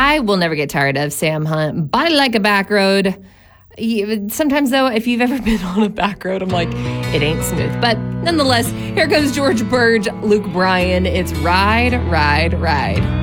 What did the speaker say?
I will never get tired of Sam Hunt. Body like a back road. Sometimes, though, if you've ever been on a back road, I'm like, it ain't smooth. But nonetheless, here comes George Burge, Luke Bryan. It's Ride, Ride, Ride.